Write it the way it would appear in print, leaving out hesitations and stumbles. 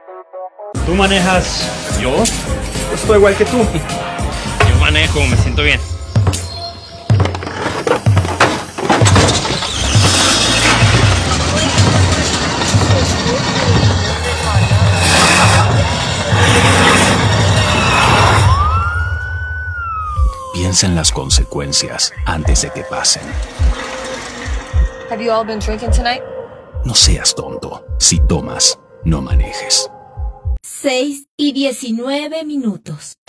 ¿Tú manejas? ¿Yo? Estoy igual que tú. Yo manejo, me siento bien. Piensa en las consecuencias antes de que pasen. Have you all been drinking tonight? No seas tonto. Si tomas, no manejes. 6:19.